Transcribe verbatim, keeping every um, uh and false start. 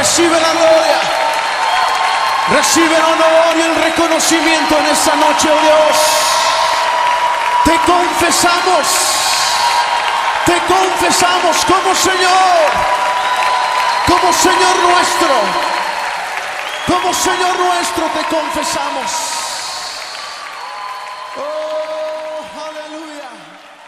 Recibe la gloria. Recibe el honor y el reconocimiento en esta noche, oh Dios. Te confesamos. Te confesamos como Señor. Como Señor nuestro. Como Señor nuestro te confesamos.